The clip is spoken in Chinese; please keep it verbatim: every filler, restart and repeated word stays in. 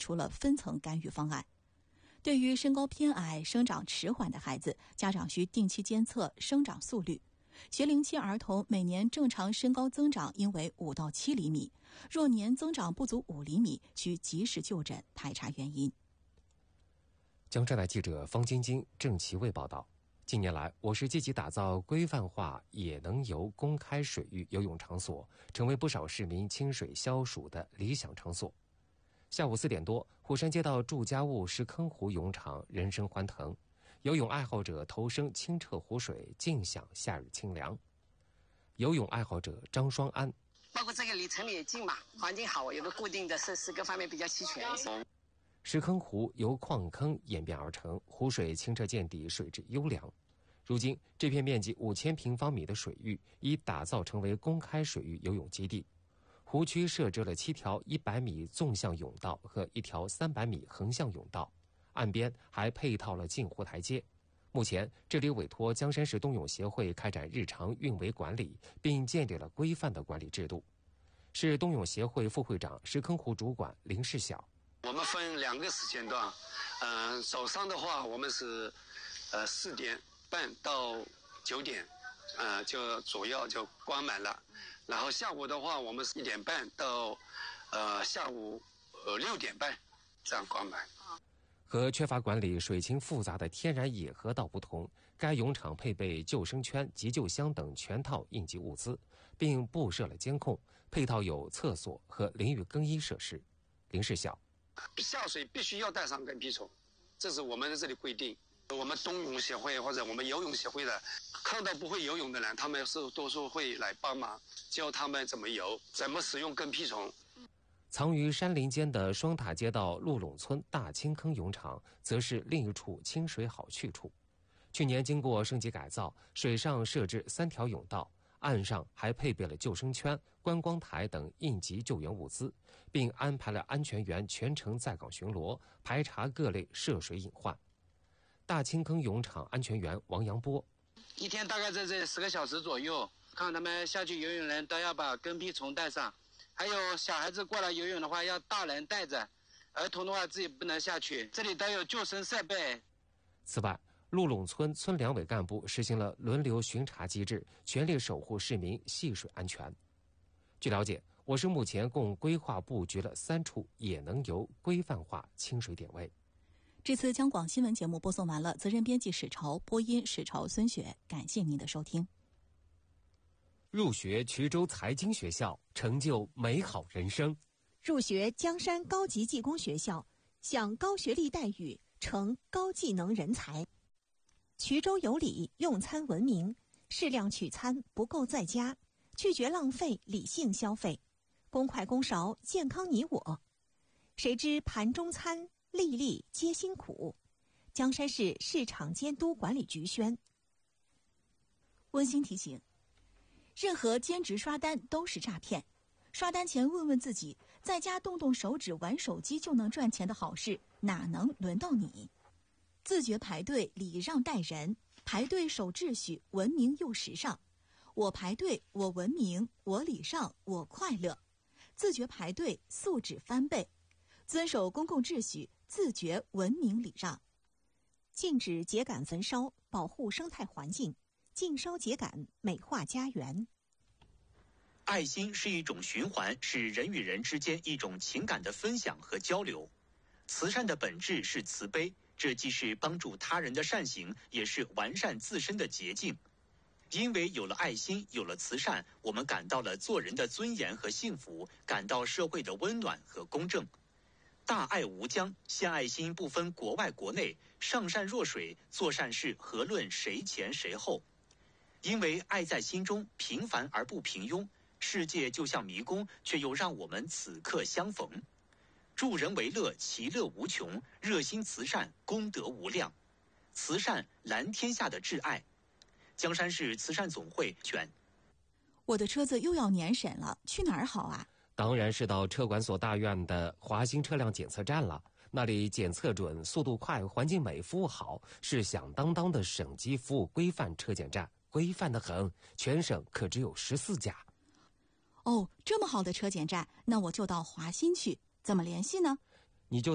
出了分层干预方案。对于身高偏矮、生长迟缓的孩子，家长需定期监测生长速率。学龄期儿童每年正常身高增长应为五到七厘米，若年增长不足五厘米，需及时就诊排查原因。 江浙台记者方晶晶、郑其卫报道。近年来，我市积极打造规范化也能游公开水域游泳场所，成为不少市民清水消暑的理想场所。下午四点多，虎山街道祝家坞石坑湖泳场人声欢腾，游泳爱好者投身清澈湖水，尽享夏日清凉。游泳爱好者张双安， 包括这个离城里也近嘛，环境好，有个固定的设施，各方面比较齐全。 石坑湖由矿坑演变而成，湖水清澈见底，水质优良。如今，这片面积五千平方米的水域已打造成为公开水域游泳基地。湖区设置了七条一百米纵向甬道和一条三百米横向甬道，岸边还配套了进湖台阶。目前，这里委托江山市冬泳协会开展日常运维管理，并建立了规范的管理制度。市冬泳协会副会长、石坑湖主管林世晓。 我们分两个时间段，嗯、呃，早上的话，我们是，呃，四点半到九点，呃，就主要就关门了。然后下午的话，我们是一点半到，呃，下午呃六点半，这样关门。 和缺乏管理、水情复杂的天然野河道不同，该泳场配备救生圈、急救箱等全套应急物资，并布设了监控，配套有厕所和淋浴更衣设施。林世晓。 下水必须要带上跟屁虫，这是我们在这里规定。我们冬泳协会或者我们游泳协会的，看到不会游泳的人，他们是多数会来帮忙，教他们怎么游，怎么使用跟屁虫。 藏于山林间的双塔街道鹿垄村大清坑泳场，则是另一处清水好去处。去年经过升级改造，水上设置三条甬道，岸上还配备了救生圈、观光台等应急救援物资，并安排了安全员全程在岗巡逻，排查各类涉水隐患。大清坑泳场安全员王阳波， 一天大概在这十个小时左右，看他们下去游泳人都要把跟屁虫带上，还有小孩子过来游泳的话要大人带着，儿童的话自己不能下去，这里都有救生设备。 此外，鹿垄村村两委干部实行了轮流巡查机制，全力守护市民戏水安全。据了解，我市目前共规划布局了三处也能游规范化清水点位。 这次江广新闻节目播送完了，责任编辑史潮，播音史潮、孙雪，感谢您的收听。 入学衢州财经学校，成就美好人生； 入学江山高级技工学校，享高学历待遇，成高技能人才。衢州有礼，用餐文明，适量取餐，不够在家，拒绝浪费，理性消费，公筷公勺，健康你我。谁知盘中餐，粒粒皆辛苦。江山市市场监督管理局宣。 温馨提醒：任何兼职刷单都是诈骗。刷单前问问自己，在家动动手指玩手机就能赚钱的好事，哪能轮到你？自觉排队，礼让待人，排队守秩序，文明又时尚。我排队，我文明，我礼让，我快乐。自觉排队，素质翻倍。遵守公共秩序，自觉文明礼让。 禁止秸秆焚烧，保护生态环境。禁烧秸秆，美化家园。 爱心是一种循环，是人与人之间一种情感的分享和交流。慈善的本质是慈悲，这既是帮助他人的善行，也是完善自身的捷径。因为有了爱心，有了慈善，我们感到了做人的尊严和幸福，感到社会的温暖和公正。大爱无疆，献爱心不分国外国内，上善若水，做善事何论谁前谁后。因为爱在心中，平凡而不平庸，世界就像迷宫，却又让我们此刻相逢。助人为乐，其乐无穷；热心慈善，功德无量。慈善蓝天下的挚爱。江山市慈善总会选。 我的车子又要年审了，去哪儿好啊？ 当然是到车管所大院的华新车辆检测站了。那里检测准，速度快，环境美，服务好，是响当当的省级服务规范车检站，规范得很，全省可只有十四家。 哦，这么好的车检站，那我就到华新去。怎么联系呢？